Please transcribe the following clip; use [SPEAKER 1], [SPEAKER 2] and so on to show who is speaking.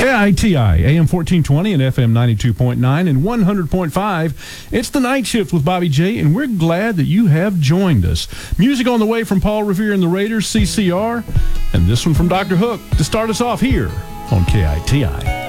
[SPEAKER 1] KITI, AM 1420 and FM 92.9 and 100.5. It's the Night Shift with Bobby J, and we're glad that you have joined us. Music on the way from Paul Revere and the Raiders, CCR, and this one from Dr. Hook to start us off here on KITI.